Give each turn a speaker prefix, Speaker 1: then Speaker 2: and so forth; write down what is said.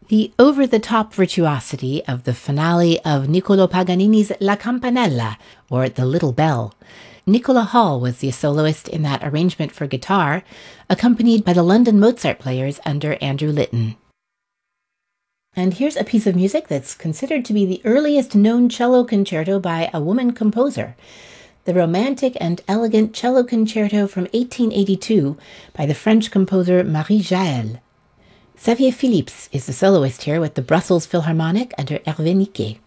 Speaker 1: The over-the-top virtuosity of the finale of Niccolò Paganini's La Campanella, or The Little Bell. Nicola Hall was the soloist in that arrangement for guitar, accompanied by the London Mozart players under Andrew Litton. And here's a piece of music that's considered to be the earliest known cello concerto by a woman composer, the romantic and elegant cello concerto from 1882 by the French composer Marie Jaël. Xavier Philips is the soloist here with the Brussels Philharmonic under Hervé Niquet.